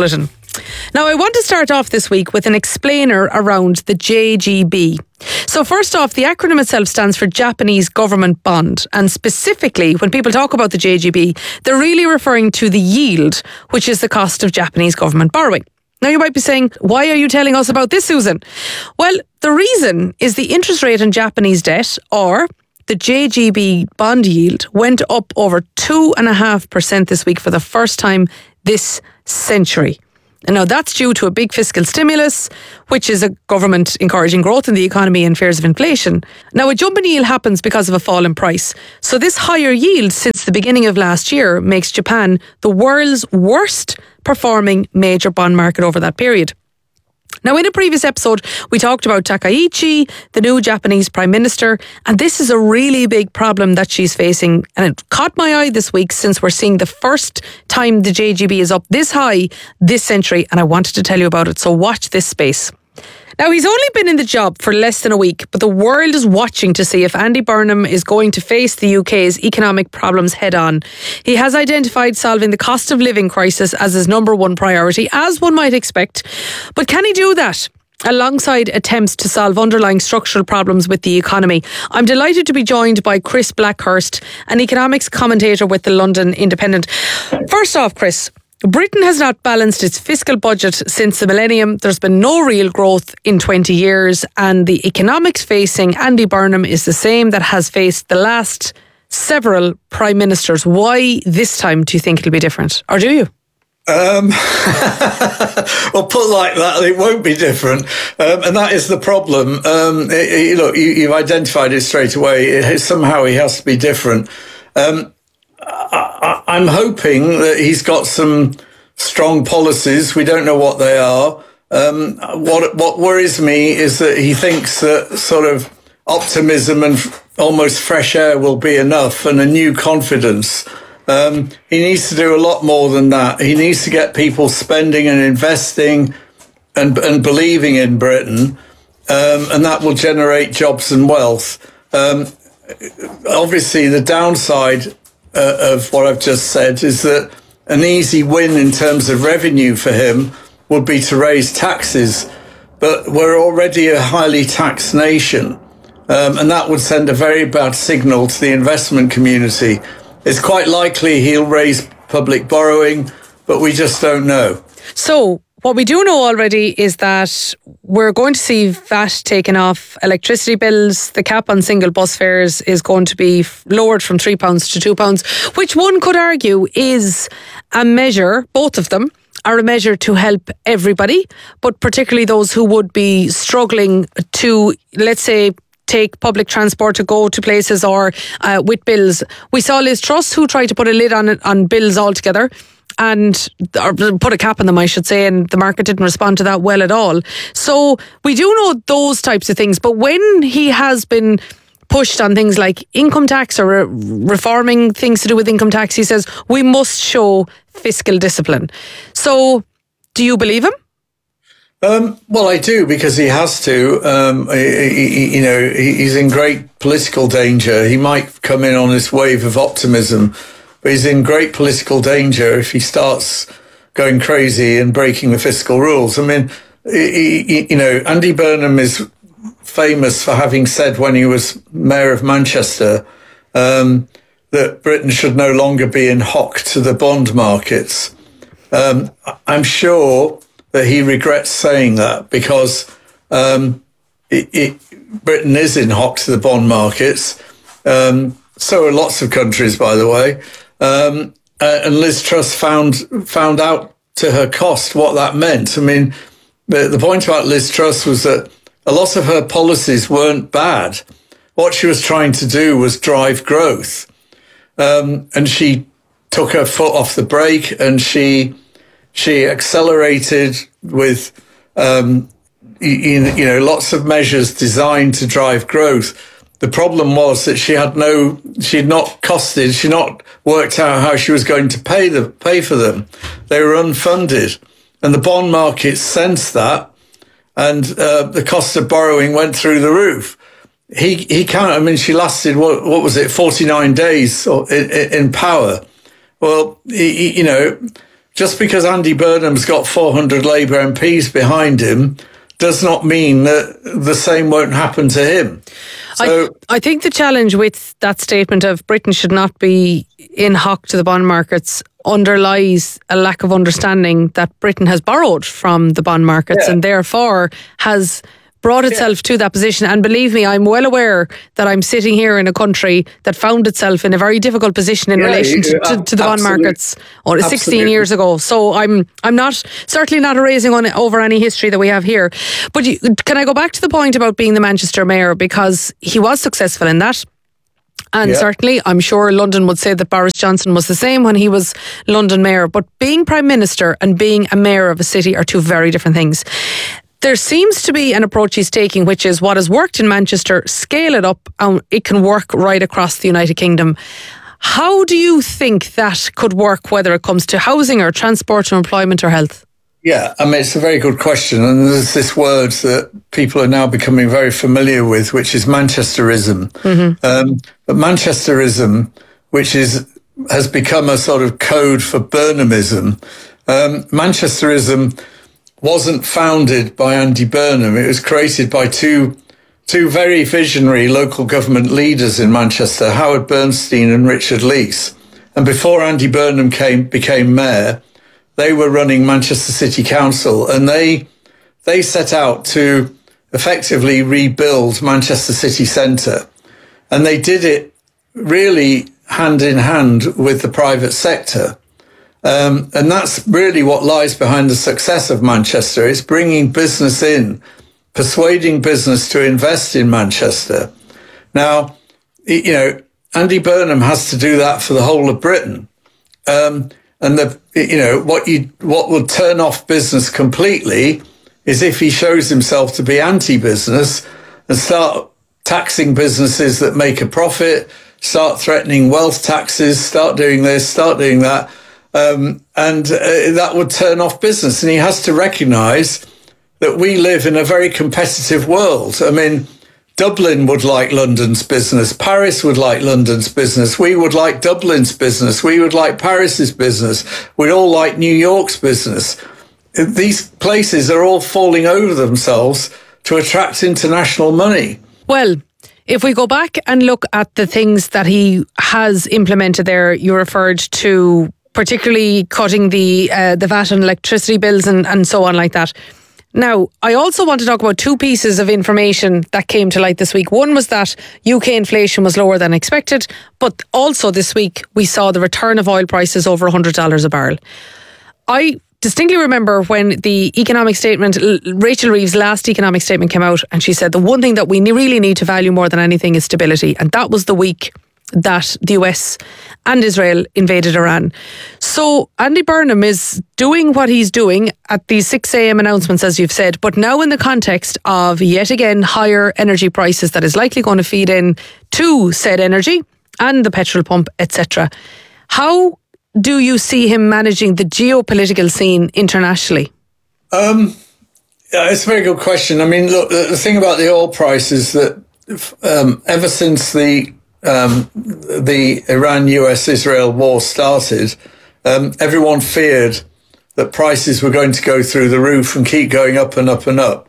Now, I want to start off this week with an explainer around the J G B. So first off, the acronym itself stands for Japanese Government Bond. And specifically, when people talk about the J G B, they're really referring to the yield, which is the cost of Japanese government borrowing. Now, you might be saying, why are you telling us about this, Susan? Well, the reason is the interest rate on Japanese debt, or the J G B bond yield, went up over two point five percent this week for the first time this century. And now that's due to a big fiscal stimulus, which is a government encouraging growth in the economy and fears of inflation. Now, a jump in yield happens because of a fall in price. So this higher yield since the beginning of last year makes Japan the world's worst performing major bond market over that period. Now, in a previous episode, we talked about Takaichi, the new Japanese Prime Minister, and this is a really big problem that she's facing. And it caught my eye this week since we're seeing the first time the J G B is up this high this century, and I wanted to tell you about it, so watch this space. Now, he's only been in the job for less than a week, but the world is watching to see if Andy Burnham is going to face the U K's economic problems head on. He has identified solving the cost of living crisis as his number one priority, as one might expect. But can he do that alongside attempts to solve underlying structural problems with the economy? I'm delighted to be joined by Chris Blackhurst, an economics commentator with the London Independent. First off, Chris, Britain has not balanced its fiscal budget since the millennium. There's been no real growth in twenty years, and the economics facing Andy Burnham is the same that has faced the last several prime ministers. Why this time do you think it'll be different? Or do you? Um, well, put like that, it won't be different. Um, and that is the problem. Um, it, it, look, you, you've identified it straight away. It, somehow he has to be different. Um, I, I'm hoping that he's got some strong policies. We don't know what they are. Um, what what worries me is that he thinks that sort of optimism and f- almost fresh air will be enough, and a new confidence. Um, he needs to do a lot more than that. He needs to get people spending and investing and and believing in Britain, um, and that will generate jobs and wealth. Um, obviously, the downside Uh, of what I've just said is that an easy win in terms of revenue for him would be to raise taxes. But we're already a highly taxed nation, um, and that would send a very bad signal to the investment community. It's quite likely he'll raise public borrowing, but we just don't know. So, what we do know already is that we're going to see V A T taken off electricity bills. The cap on single bus fares is going to be lowered from three pounds to two pounds, which one could argue is a measure, both of them are a measure to help everybody, but particularly those who would be struggling to, let's say, take public transport to go to places or uh, with bills. We saw Liz Truss, who tried to put a lid on it, on bills altogether, and or put a cap on them, I should say, and the market didn't respond to that well at all. So we do know those types of things, but when he has been pushed on things like income tax or re- reforming things to do with income tax, he says we must show fiscal discipline. So do you believe him? Um, well, I do, because he has to. Um, he, he, you know, he, he's in great political danger. He might come in on this wave of optimism, but he's in great political danger if he starts going crazy and breaking the fiscal rules. I mean, he, he, you know, Andy Burnham is famous for having said when he was mayor of Manchester um, that Britain should no longer be in hock to the bond markets. Um, I'm sure that he regrets saying that, because um, it, it, Britain is in hock to the bond markets. Um, so are lots of countries, by the way. Um, uh, and Liz Truss found found out to her cost what that meant. I mean, the, the point about Liz Truss was that a lot of her policies weren't bad. What she was trying to do was drive growth. Um, and she took her foot off the brake, and she... She accelerated with, um, you, you know, lots of measures designed to drive growth. The problem was that she had no, she had not costed, she had not worked out how she was going to pay the pay for them. They were unfunded, and the bond market sensed that, and uh, the cost of borrowing went through the roof. He he can't. I mean, she lasted what what was it, forty-nine days in, in power. Well, he, you know. just because Andy Burnham's got four hundred Labour M Ps behind him does not mean that the same won't happen to him. So, I, I think the challenge with that statement of Britain should not be in hock to the bond markets underlies a lack of understanding that Britain has borrowed from the bond markets yeah. and therefore has brought itself yeah. to that position. And believe me, I'm well aware that I'm sitting here in a country that found itself in a very difficult position in yeah, relation to, to, to the bond markets oh, sixteen Absolutely. years ago. So I'm I'm not certainly not erasing on over any history that we have here. But you, can I go back to the point about being the Manchester mayor, because he was successful in that. And yeah. certainly, I'm sure London would say that Boris Johnson was the same when he was London mayor. But being Prime Minister and being a mayor of a city are two very different things. There seems to be an approach he's taking, which is what has worked in Manchester, scale it up, and it can work right across the United Kingdom. How do you think that could work, whether it comes to housing or transport or employment or health? Yeah, I mean, it's a very good question. And there's this word that people are now becoming very familiar with, which is Manchesterism. Mm-hmm. Um, but Manchesterism, which is has become a sort of code for Burnhamism. Um, Manchesterism wasn't founded by Andy Burnham. It was created by two two very visionary local government leaders in Manchester, Howard Bernstein and Richard Leese. And before Andy Burnham came became mayor, they were running Manchester City Council, and they they set out to effectively rebuild Manchester City Centre. And they did it really hand in hand with the private sector. Um, and that's really what lies behind the success of Manchester. It's bringing business in, persuading business to invest in Manchester. Now, you know, Andy Burnham has to do that for the whole of Britain. Um, and the, you know, what you, what will turn off business completely is if he shows himself to be anti-business and start taxing businesses that make a profit, start threatening wealth taxes, start doing this, start doing that. Um, and uh, that would turn off business. And he has to recognise that we live in a very competitive world. I mean, Dublin would like London's business. Paris would like London's business. We would like Dublin's business. We would like Paris's business. We'd all like New York's business. These places are all falling over themselves to attract international money. Well, if we go back and look at the things that he has implemented there, you referred to particularly cutting the uh, the V A T on electricity bills and, and so on like that. Now, I also want to talk about two pieces of information that came to light this week. One was that U K inflation was lower than expected, but also this week we saw the return of oil prices over one hundred dollars a barrel. I distinctly remember when the economic statement, Rachel Reeves' last economic statement came out, and she said the one thing that we really need to value more than anything is stability. And that was the week that the U S and Israel invaded Iran. So Andy Burnham is doing what he's doing at these six a.m. announcements, as you've said, but now in the context of yet again higher energy prices that is likely going to feed in to said energy and the petrol pump, et cetera. How do you see him managing the geopolitical scene internationally? Um, yeah, it's a very good question. I mean, look, the thing about the oil price is that um, ever since the Um, the Iran-U S-Israel war started, um, everyone feared that prices were going to go through the roof and keep going up and up and up.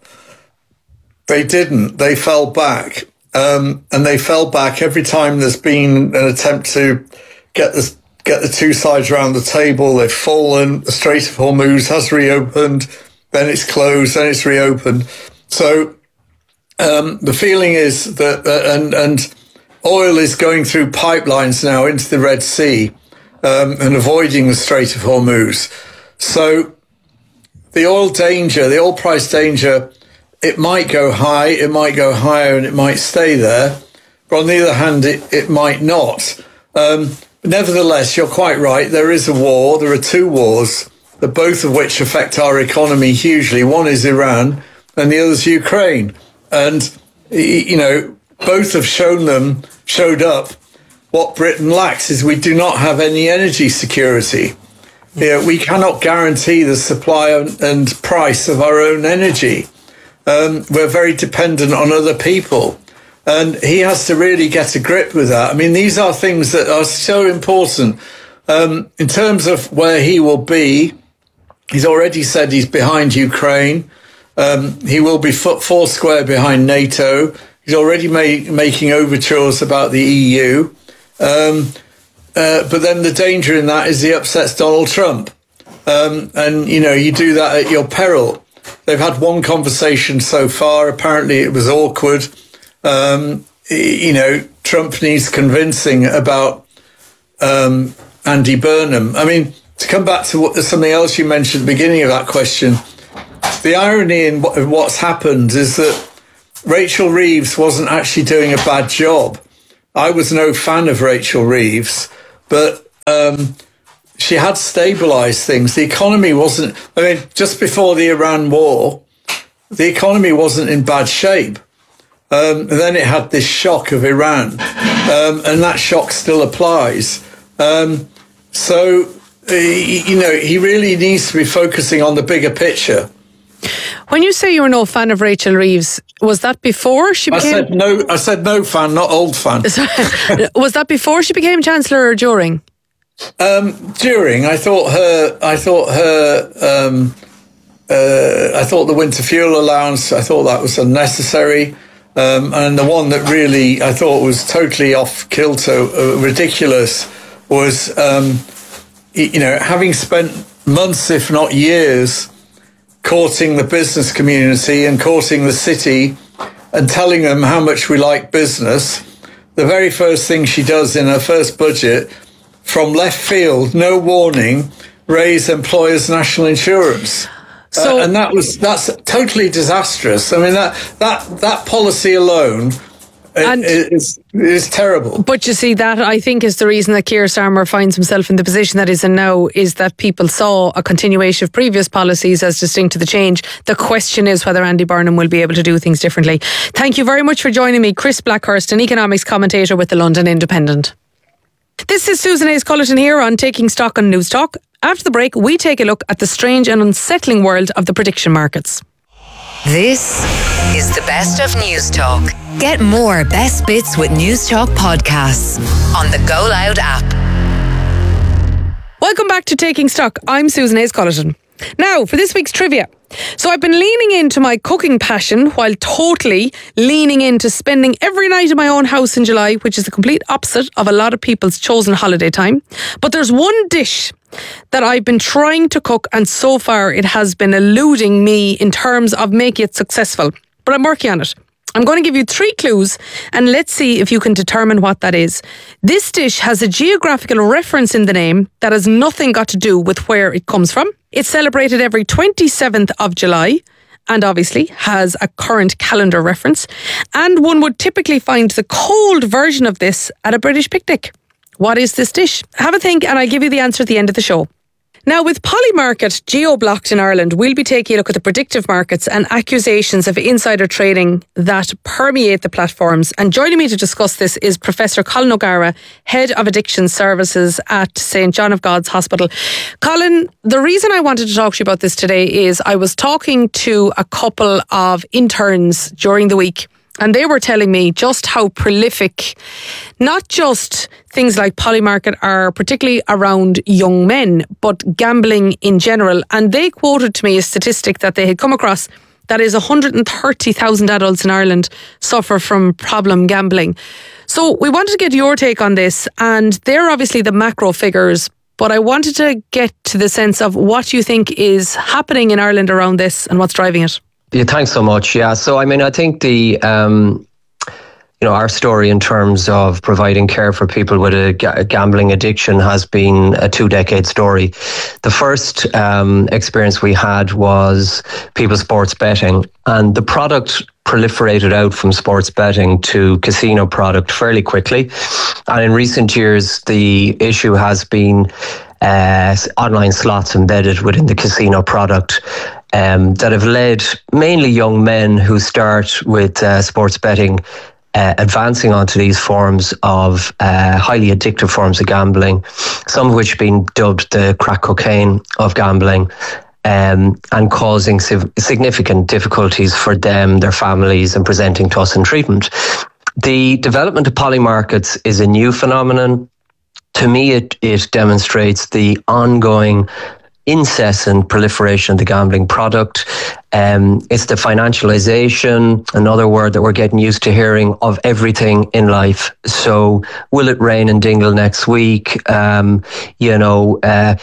They didn't. They fell back. Um, and they fell back every time there's been an attempt to get the, get the two sides around the table. They've fallen. The Strait of Hormuz has reopened. Then it's closed. Then it's reopened. So um, the feeling is that, uh, and and oil is going through pipelines now into the Red Sea um, and avoiding the Strait of Hormuz. So the oil danger, the oil price danger, it might go high, it might go higher, and it might stay there. But on the other hand, it, it might not. Um, nevertheless, you're quite right. There is a war. There are two wars, that both of which affect our economy hugely. One is Iran and the other is Ukraine. And, you know, both have shown them, showed up, what Britain lacks is we do not have any energy security. You know, we cannot guarantee the supply and price of our own energy. Um, we're very dependent on other people. And he has to really get a grip with that. I mean, these are things that are so important. Um, in terms of where he will be He's already said he's behind Ukraine. Um, he will be foot four square behind NATO. He's already made, making overtures about the E U. Um, uh, but then the danger in that is he upsets Donald Trump. Um, and, you know, you do that at your peril. They've had one conversation so far. Apparently it was awkward. Um, you know, Trump needs convincing about um, Andy Burnham. I mean, to come back to what, something else you mentioned at the beginning of that question, the irony in what, what's happened is that Rachel Reeves wasn't actually doing a bad job. I was no fan of Rachel Reeves, but um, she had stabilised things. The economy wasn't, I mean, just before the Iran war, the economy wasn't in bad shape. Um, and then it had this shock of Iran, um, and that shock still applies. Um, so, uh, you know, he really needs to be focusing on the bigger picture. When you say you were no fan of Rachel Reeves, was that before she became... I said no, I said no fan, not old fan. Was that before she became Chancellor or during? Um, during, I thought her, I thought her, um, uh, I thought the winter fuel allowance, I thought that was unnecessary. Um, and the one that really I thought was totally off kilter, uh, ridiculous, was, um, you know, having spent months, if not years, courting the business community and courting the city and telling them how much we like business, the very first thing she does in her first budget, from left field, no warning, raise employers' national insurance. So, uh, and that was that's totally disastrous. I mean, that that that policy alone and, is is terrible. But you see, that I think is the reason that Keir Starmer finds himself in the position that he's in now, is that people saw a continuation of previous policies as distinct to the change. The question is whether Andy Burnham will be able to do things differently. Thank you very much for joining me, Chris Blackhurst, an economics commentator with the London Independent. This is Susan Hayes-Cullerton here on Taking Stock on News Talk. After the break, we take a look at the strange and unsettling world of the prediction markets. This is the best of News Talk. Get more best bits with News Talk podcasts on the Go Loud app. Welcome back to Taking Stock. I'm Susan Hayes-Cullerton. Now, for this week's trivia. So I've been leaning into my cooking passion while totally leaning into spending every night in my own house in July, which is the complete opposite of a lot of people's chosen holiday time. But there's one dish that I've been trying to cook, and so far it has been eluding me in terms of making it successful. But I'm working on it. I'm going to give you three clues and let's see if you can determine what that is. This dish has a geographical reference in the name that has nothing got to do with where it comes from. It's celebrated every twenty-seventh of July and obviously has a current calendar reference. And one would typically find the cold version of this at a British picnic. What is this dish? Have a think and I'll give you the answer at the end of the show. Now, with Polymarket geo-blocked in Ireland, we'll be taking a look at the predictive markets and accusations of insider trading that permeate the platforms. And joining me to discuss this is Professor Colin O'Gara, Head of Addiction Services at Saint John of God's Hospital. Colin, the reason I wanted to talk to you about this today is I was talking to a couple of interns during the week, and they were telling me just how prolific, not just things like Polymarket are, particularly around young men, but gambling in general. And they quoted to me a statistic that they had come across that is one hundred thirty thousand adults in Ireland suffer from problem gambling. So we wanted to get your take on this, and they're obviously the macro figures, but I wanted to get to the sense of what you think is happening in Ireland around this and what's driving it. Yeah, thanks so much. Yeah, so I mean, I think the um, you know, our story in terms of providing care for people with a ga- gambling addiction has been a two-decade story. The first um, experience we had was people sports betting, and the product proliferated out from sports betting to casino product fairly quickly. And in recent years, the issue has been uh, online slots embedded within the casino product. Um, that have led mainly young men who start with uh, sports betting uh, advancing onto these forms of uh, highly addictive forms of gambling, some of which have been dubbed the crack cocaine of gambling, um, and causing sig- significant difficulties for them, their families, and presenting to us in treatment. The development of polymarkets is a new phenomenon. To me, it, it demonstrates the ongoing incessant proliferation of the gambling product. Um, it's the financialization, another word that we're getting used to hearing, of everything in life. So will it rain in Dingle next week? Um, you know, uh,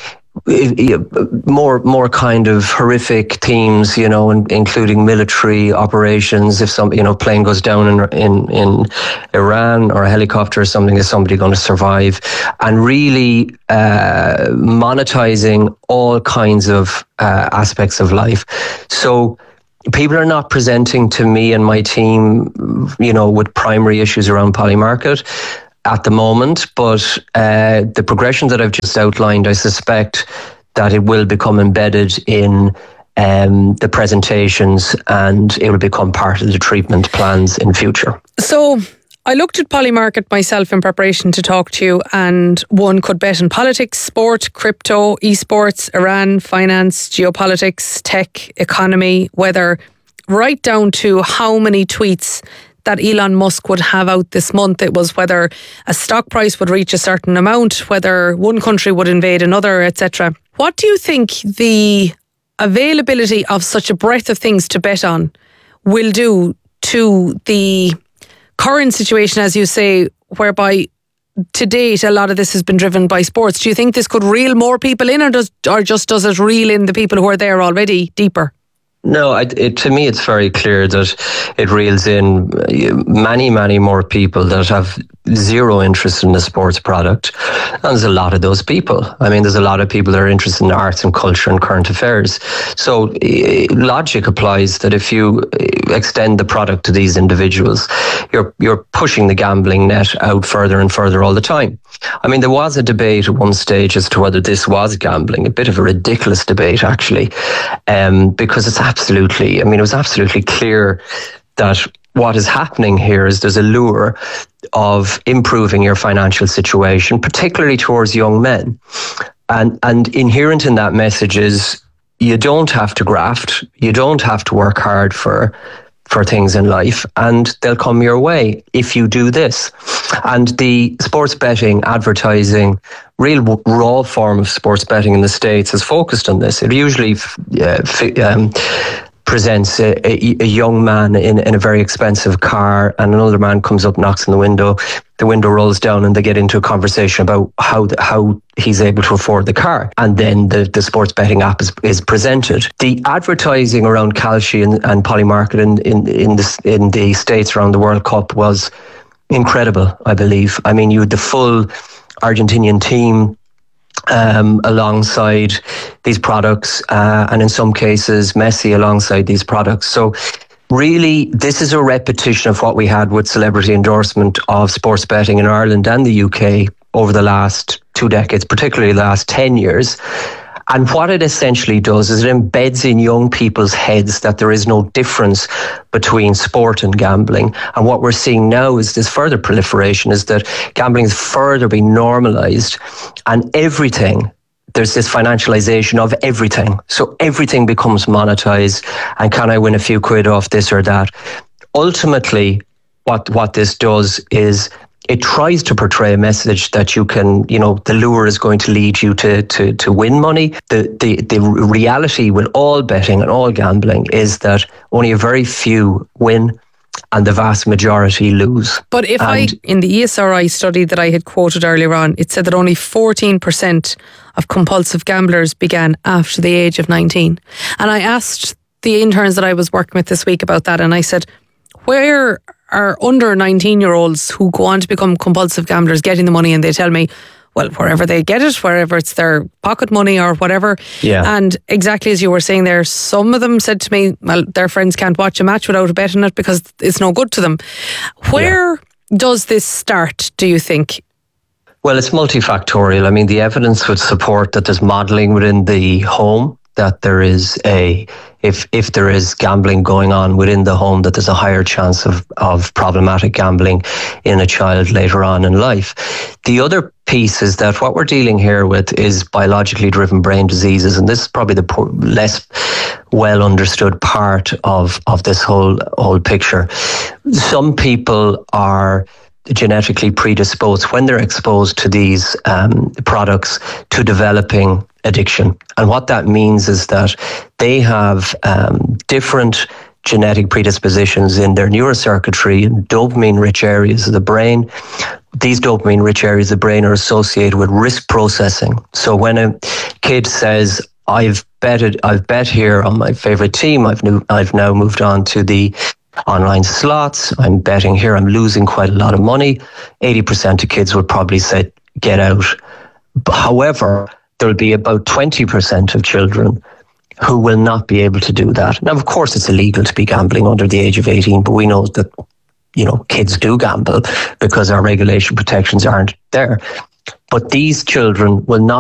more more kind of horrific themes, you know, in, including military operations. If some, you know, plane goes down in in in Iran, or a helicopter or something, is somebody going to survive? And really uh, monetizing all kinds of uh, aspects of life. So people are not presenting to me and my team, you know, with primary issues around Polymarket at the moment, but uh, the progression that I've just outlined, I suspect that it will become embedded in um, the presentations, and it will become part of the treatment plans in future. So I looked at Polymarket myself in preparation to talk to you, and one could bet on politics, sport, crypto, esports, Iran, finance, geopolitics, tech, economy, weather, right down to how many tweets that Elon Musk would have out this month. It was whether a stock price would reach a certain amount, whether one country would invade another, et cetera. What do you think the availability of such a breadth of things to bet on will do to the current situation, as you say, whereby to date a lot of this has been driven by sports? Do you think this could reel more people in, or does or just does it reel in the people who are there already deeper? No, it, it, to me, it's very clear that it reels in many, many more people that have zero interest in the sports product. And there's a lot of those people. I mean, there's a lot of people that are interested in arts and culture and current affairs. So logic applies that if you extend the product to these individuals, you're you're pushing the gambling net out further and further all the time. I mean, there was a debate at one stage as to whether this was gambling, a bit of a ridiculous debate, actually, um, because it's absolutely, I mean, it was absolutely clear that what is happening here is there's a lure of improving your financial situation, particularly towards young men. And, and inherent in that message is you don't have to graft, you don't have to work hard for for things in life, and they'll come your way if you do this. And the sports betting, advertising, real raw form of sports betting in the States is focused on this. It usually uh, um, presents a, a, a young man in, in a very expensive car, and another man comes up, knocks on the window, the window rolls down, and they get into a conversation about how the, how he's able to afford the car. And then the, the sports betting app is, is presented. The advertising around Kalshi and, and Polymarket in, in, in, the, in the States around the World Cup was incredible, I believe. I mean, you had the full Argentinian team Um, alongside these products, uh, and in some cases Messi alongside these products. So really, this is a repetition of what we had with celebrity endorsement of sports betting in Ireland and the U K over the last two decades, particularly the last ten years. And what it essentially does is it embeds in young people's heads that there is no difference between sport and gambling. And what we're seeing now is this further proliferation, is that gambling is further being normalized, and everything, there's this financialization of everything. So everything becomes monetized, and can I win a few quid off this or that? Ultimately, what, what this does is it tries to portray a message that you can, you know, the lure is going to lead you to to, to win money. The, the the reality with all betting and all gambling is that only a very few win and the vast majority lose. But if and I, in the E S R I study that I had quoted earlier on, it said that only fourteen percent of compulsive gamblers began after the age of nineteen. And I asked the interns that I was working with this week about that, and I said, where are under nineteen year olds who go on to become compulsive gamblers getting the money? And they tell me, well, wherever they get it, wherever it's their pocket money or whatever. Yeah. And exactly as you were saying there, some of them said to me, well, their friends can't watch a match without a bet on it because it's no good to them. Where yeah. does this start, do you think? Well, it's multifactorial. I mean, the evidence would support that there's modelling within the home, that there is a, if if there is gambling going on within the home, that there's a higher chance of, of problematic gambling in a child later on in life. The other piece is that what we're dealing here with is biologically driven brain diseases, and this is probably the poor, less well understood part of, of this whole whole picture. Some people are genetically predisposed when they're exposed to these um, products to developing addiction. And what that means is that they have um, different genetic predispositions in their neurocircuitry and dopamine-rich areas of the brain. These dopamine-rich areas of the brain are associated with risk processing. So when a kid says, I've betted, I've bet here on my favorite team, I've, new, I've now moved on to the online slots, I'm betting here, I'm losing quite a lot of money, eighty percent of kids would probably say, get out. However, there'll be about twenty percent of children who will not be able to do that. Now, of course, it's illegal to be gambling under the age of eighteen, but we know that, you know, kids do gamble because our regulation protections aren't there. But these children will not